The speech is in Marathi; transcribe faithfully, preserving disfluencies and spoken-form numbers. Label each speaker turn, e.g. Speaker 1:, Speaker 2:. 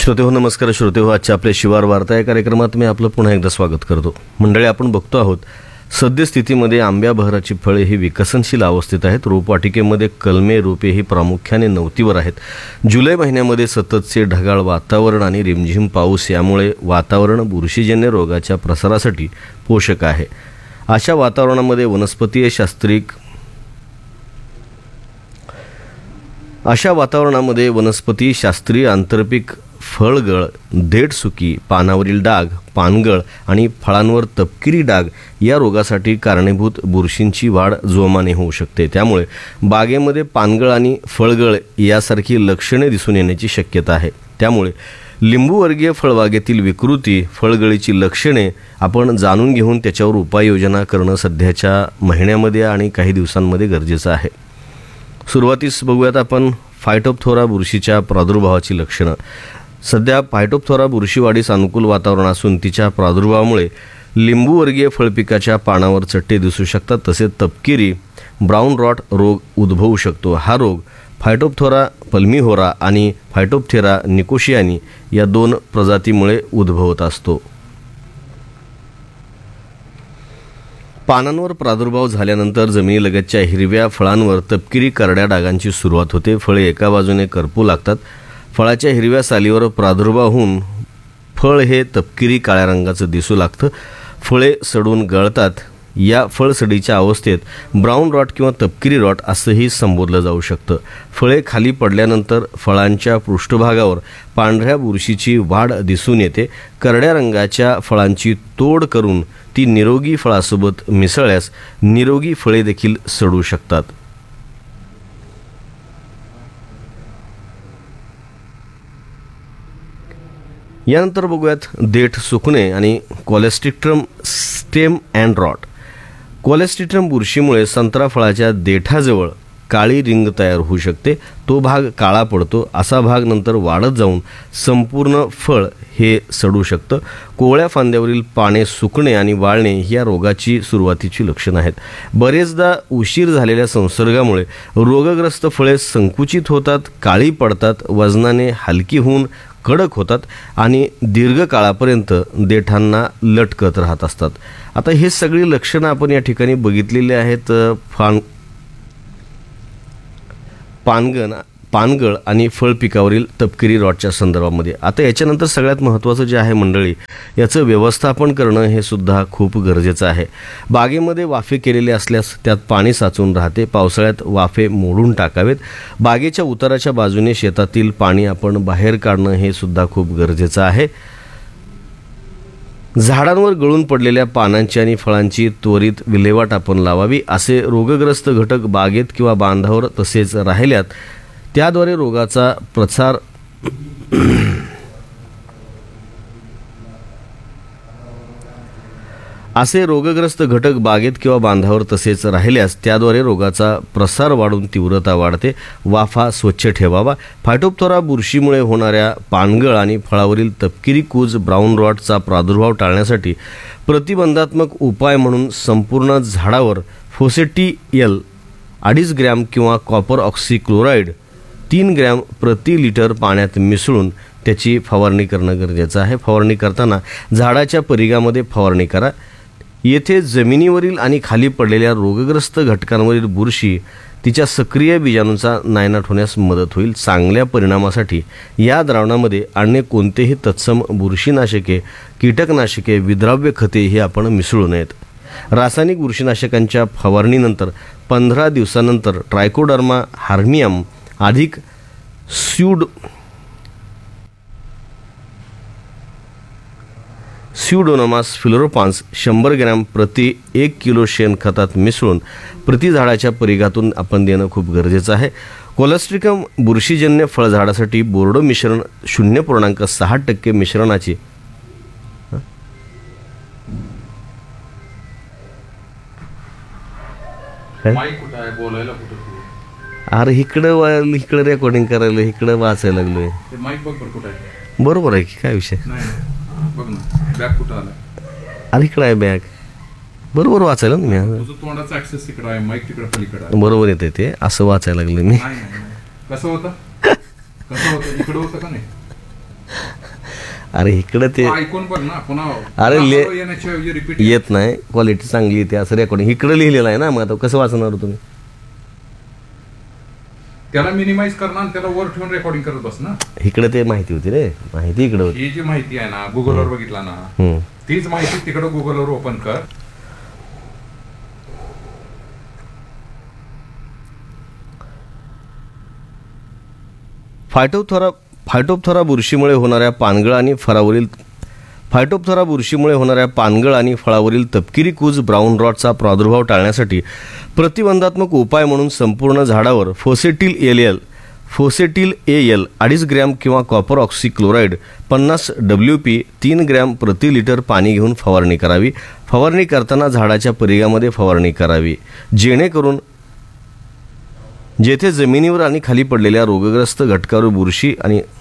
Speaker 1: श्रोते हो नमस्कार. श्रोते हो आजच्या आपल्या शिवार वार्ता या कार्यक्रमात मी आपलं पुन्हा एकदा स्वागत करतो. मंडळी, आपण बघतो आहोत सद्यस्थितीमध्ये आंब्या बहराची फळे ही विकसनशील अवस्थेत आहेत. रोपवाटिकेमध्ये कलमे रोपे ही प्रामुख्याने नवतीवर आहेत. जुलै महिन्यामध्ये सततचे ढगाळ वातावरण आणि रिमझिम पाऊस यामुळे वातावरण बुरशीजन्य रोगाच्या प्रसारासाठी पोषक आहे. अशा वातावरणामध्ये वनस्पतीय शास्त्रिक अशा वातावरणामध्ये वनस्पती शास्त्रीय आंतरपीक फळगळ, देठसुकी, पानावरील डाग, पानगळ आणि फळांवर तपकिरी डाग या रोगासाठी कारणीभूत बुरशींची वाढ जोमाने होऊ शकते. त्यामुळे बागेमध्ये पानगळ आणि फळगळ यासारखी लक्षणे दिसून येण्याची शक्यता आहे. त्यामुळे लिंबूवर्गीय फळबागेतील विकृती, फळगळीची लक्षणे आपण जाणून घेऊन त्याच्यावर उपाययोजना करणं सध्याच्या महिन्यामध्ये आणि काही दिवसांमध्ये गरजेचं आहे. सुरुवातीस बघूयात आपण फायटोप्थोरा बुरशीच्या प्रादुर्भावाची लक्षणं. सध्या फायटोप्थोरा बुरशीवाढीस अनुकूल वातावरण असून तिच्या प्रादुर्भावामुळे लिंबूवर्गीय फळपिकाच्या पानावर चट्टे दिसू शकतात. तसेच तपकिरी ब्राऊन रॉट रोग उद्भवू शकतो. हा रोग फायटोप्थोरा पल्मिहोरा आणि फायटोप्थेरा निकोशियानी या दोन प्रजातीमुळे उद्भवत असतो. पानांवर प्रादुर्भाव झाल्यानंतर जमिनीलगतच्या हिरव्या फळांवर तपकिरी करड्या डागांची सुरुवात होते. फळे एका बाजूने करपू लागतात. फळाच्या हिरव्या सालीवर प्रादुर्भाव होऊन फळ हे तपकिरी काळ्या रंगाचं दिसू लागतं. फळे सडून गळतात. या फळसडीच्या अवस्थेत ब्राऊन रॉट किंवा तपकिरी रॉट असंही संबोधलं जाऊ शकतं. फळे खाली पडल्यानंतर फळांच्या पृष्ठभागावर पांढऱ्या बुरशीची वाढ दिसून येते. करड्या रंगाच्या फळांची तोड करून ती निरोगी फळासोबत मिसळल्यास निरोगी फळे देखील सडू शकतात. यानंतर बघूयात देठ सुकणे आणि कोलेस्ट्रिक्ट्रम स्टेम अँड रॉट. कोलेस्ट्रिक्ट्रम बुरशीमुळे संत्रा फळाच्या देठाजवळ काळी रिंग तयार होऊ शकते. तो भाग काळा पडतो. असा भाग नंतर वाढत जाऊन संपूर्ण फळ हे सडू शकतं. कोवळ्या फांद्यावरील पाने सुकणे आणि वाळणे ही या रोगाची सुरुवातीची लक्षणं आहेत. बरेचदा उशीर झालेल्या संसर्गामुळे रोगग्रस्त फळे संकुचित होतात, काळी पडतात, वजनाने हलकी होऊन कडक होतात आणि दीर्घकाळापर्यंत देठांना लटकत राहत असतात. आता हे सगळी लक्षणं आपण या ठिकाणी बघितलेली आहेत फान पानगण पानगळ आणि फळ पिकावरील तपकिरी रॉटच्या संदर्भामध्ये. आता याच्यानंतर सगळ्यात महत्त्वाचं जे आहे मंडळी, याचं व्यवस्थापन करणं हे सुद्धा खूप गरजेचं आहे. बागेमध्ये वाफे केलेले असल्यास त्यात पाणी साचून राहते. पावसाळ्यात वाफे मोडून टाकावेत. बागेच्या उताराच्या बाजूने शेतातील पाणी आपण बाहेर काढणं हे सुद्धा खूप गरजेचं आहे. झाडांवर गळून पडलेल्या पानांची आणि फळांची त्वरित विल्हेवाट आपण लावावी. असे रोगग्रस्त घटक बागेत किंवा बांधावर तसेच राहिल्यात त्याद्वारे रोगाचा प्रसार असे रोगग्रस्त घटक बागेत किंवा बांधावर तसेच राहिल्यास त्याद्वारे रोगाचा प्रसार वाढून तीव्रता वाढते. वाफा स्वच्छ ठेवावा. फायटोप्थोरा बुरशीमुळे होणाऱ्या पानगळ आणि फळावरील तपकिरी कूज ब्राऊन रॉटचा प्रादुर्भाव टाळण्यासाठी प्रतिबंधात्मक उपाय म्हणून संपूर्ण झाडावर फोसेटियल अडीच ग्रॅम किंवा कॉपर ऑक्सीक्लोराईड तीन ग्रॅम प्रति लिटर पाण्यात मिसळून त्याची फवारणी करणं गरजेचं आहे. फवारणी करताना झाडाच्या परिघामध्ये फवारणी करा. येथे जमिनीवरील आणि खाली पडलेल्या रोगग्रस्त घटकांवरील बुरशी तिच्या सक्रिय बीजाणूंचा नायनाट होण्यास मदत होईल. चांगल्या परिणामासाठी या द्रावणामध्ये अन्य कोणतेही तत्सम बुरशीनाशके, कीटकनाशके, विद्राव्य खते हे आपण मिसळू नयेत. रासायनिक बुरशीनाशकांच्या फवारणीनंतर पंधरा दिवसानंतर ट्रायकोडर्मा हार्मियम अधिक स्यूड स्यूडोनोमास फ्लोरोपान्स शंभर ग्रॅम प्रति एक किलो शेणखतात मिसळून प्रति झाडाच्या परिघातून आपण देणं खूप गरजेचं आहे. कोलेस्ट्रिकम बुरशीजन्य फळझाडासाठी बोर्डो मिश्रण शून्य पूर्णांक सहा टक्के मिश्रणाची अरे इकडं इकडं रेकॉर्डिंग करायला, इकडं वाचायला लागलोय. बरोबर आहे की, काय विषय. अरे इकडं आहे बॅग. बरोबर वाचायला ना मी. बरोबर येते ते, असं वाचायला लागलं मी.
Speaker 2: कसं होतं कसं होतं इकडं होतं का नाही.
Speaker 1: अरे इकडे ते
Speaker 2: ऐकून बघ ना पुन्हा.
Speaker 1: अरे ले
Speaker 2: रिपीट
Speaker 1: येत नाही, क्वालिटी चांगली येते असं रेकॉर्डिंग इकडे लिहिलेलं आहे ना, मग आता कसं वाचणार तुम्ही?
Speaker 2: त्याला मिनिमाइज करणार आणि त्याला वर ठेवून रेकॉर्डिंग करत बस ना.
Speaker 1: इकडे ते माहिती होती रे, माहिती इकडे होती.
Speaker 2: ही जी माहिती आहे ना गुगलवर बघितला ना,
Speaker 1: हम्म.
Speaker 2: तीच माहिती तिकडे गुगलवर ओपन कर.
Speaker 1: फायटोप्थोरा फायटोप्थोरा बुरशीमुळे होणाऱ्या पानगळ आणि फळावरील फायटोप्थोरा बुरशीमुळे होणाऱ्या पानगळ आणि फळावरील तपकिरी कूज ब्राऊन रॉटचा प्रादुर्भाव टाळण्यासाठी प्रतिबंधात्मक उपाय म्हणून संपूर्ण झाडावर फोसेटिल एल एल फोसेटिल ए एल अडीच ग्रॅम किंवा कॉपर ऑक्सी क्लोराईड पन्नास डब्ल्यू पी तीन ग्रॅम प्रति लिटर पाणी घेऊन फवारणी करावी. फवारणी करताना झाडाच्या परिघामध्ये फवारणी करावी, जेणेकरून जेथे जमिनीवर आणि खाली पडलेल्या रोगग्रस्त घटकावर बुरशी आणि